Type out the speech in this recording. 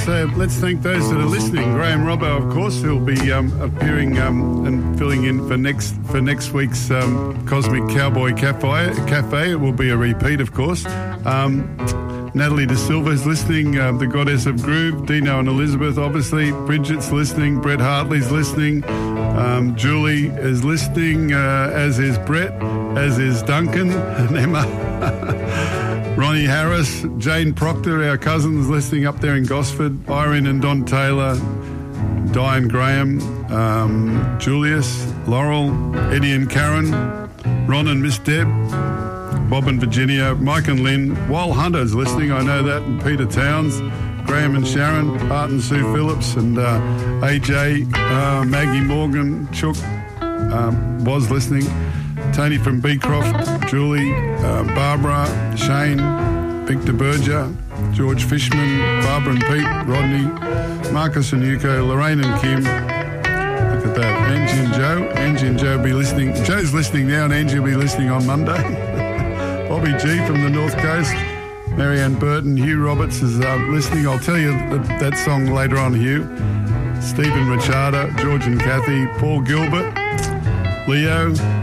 let's thank those that are listening. Graham Robbo, of course, who'll be appearing and filling in for next week's Cosmic Cowboy Cafe. It will be a repeat, of course. Natalie De Silva is listening, the Goddess of Groove, Dino and Elizabeth, obviously. Bridget's listening, Brett Hartley's listening, Julie is listening, as is Brett, as is Duncan and Emma. Ronnie Harris, Jane Proctor, our cousins listening up there in Gosford, Irene and Don Taylor, Diane Graham, Julius, Laurel, Eddie and Karen, Ron and Miss Deb, Bob and Virginia, Mike and Lynn, Wal Hunter's listening, I know that, and Peter Towns, Graham and Sharon, Art and Sue Phillips, and AJ, Maggie Morgan, Chook was listening, Tony from Beecroft, Julie, Barbara, Shane, Victor Berger, George Fishman, Barbara and Pete, Rodney, Marcus and Yuko, Lorraine and Kim. Look at that. Angie and Joe. Angie and Joe will be listening. Joe's listening now and Angie will be listening on Monday. Bobby G from the North Coast. Marianne Burton. Hugh Roberts is listening. I'll tell you that song later on, Hugh. Stephen Machado, George and Kathy, Paul Gilbert, Leo,